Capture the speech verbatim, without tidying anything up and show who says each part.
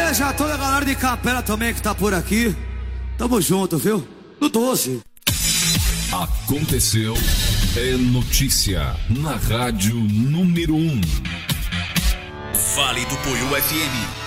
Speaker 1: Beijo a toda a galera de Capela também que tá por aqui. Tamo junto, viu? No doze.
Speaker 2: Aconteceu, é notícia na Rádio Número um.
Speaker 3: Vale do Poiú F M.